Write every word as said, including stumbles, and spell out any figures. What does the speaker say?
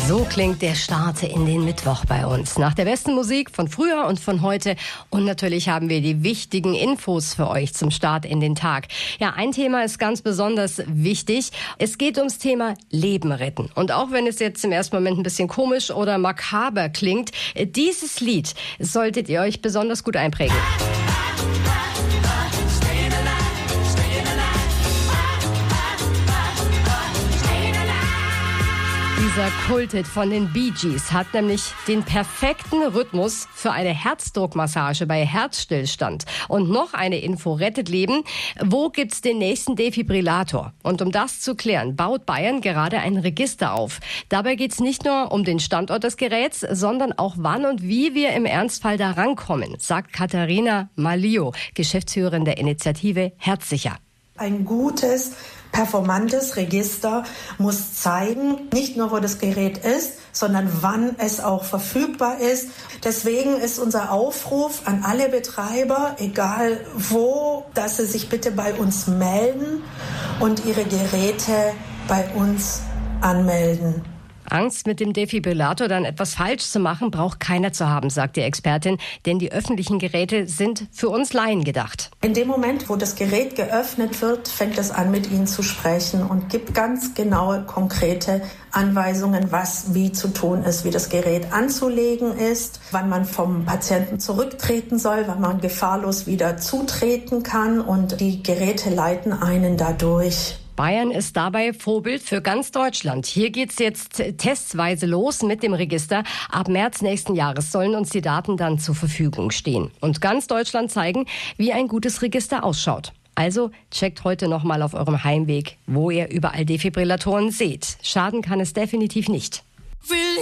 So klingt der Start in den Mittwoch bei uns. Nach der besten Musik von früher und von heute. Und natürlich haben wir die wichtigen Infos für euch zum Start in den Tag. Ja, ein Thema ist ganz besonders wichtig. Es geht ums Thema Leben retten. Und auch wenn es jetzt im ersten Moment ein bisschen komisch oder makaber klingt, dieses Lied solltet ihr euch besonders gut einprägen. Dieser Kulthit von den Bee Gees hat nämlich den perfekten Rhythmus für eine Herzdruckmassage bei Herzstillstand. Und noch eine Info rettet Leben. Wo gibt's den nächsten Defibrillator? Und um das zu klären, baut Bayern gerade ein Register auf. Dabei geht's nicht nur um den Standort des Geräts, sondern auch wann und wie wir im Ernstfall da rankommen, sagt Katharina Malio, Geschäftsführerin der Initiative Herzsicher. Ein gutes, performantes Register muss zeigen, nicht nur wo das Gerät ist, sondern wann es auch verfügbar ist. Deswegen ist unser Aufruf an alle Betreiber, egal wo, dass sie sich bitte bei uns melden und ihre Geräte bei uns anmelden. Angst, mit dem Defibrillator dann etwas falsch zu machen, braucht keiner zu haben, sagt die Expertin. Denn die öffentlichen Geräte sind für uns Laien gedacht. In dem Moment, wo das Gerät geöffnet wird, fängt es an, mit Ihnen zu sprechen und gibt ganz genaue, konkrete Anweisungen, was wie zu tun ist, wie das Gerät anzulegen ist, wann man vom Patienten zurücktreten soll, wann man gefahrlos wieder zutreten kann. Und die Geräte leiten einen dadurch. Bayern ist dabei Vorbild für ganz Deutschland. Hier geht's jetzt testweise los mit dem Register. Ab März nächsten Jahres sollen uns die Daten dann zur Verfügung stehen. Und ganz Deutschland zeigen, wie ein gutes Register ausschaut. Also checkt heute nochmal auf eurem Heimweg, wo ihr überall Defibrillatoren seht. Schaden kann es definitiv nicht.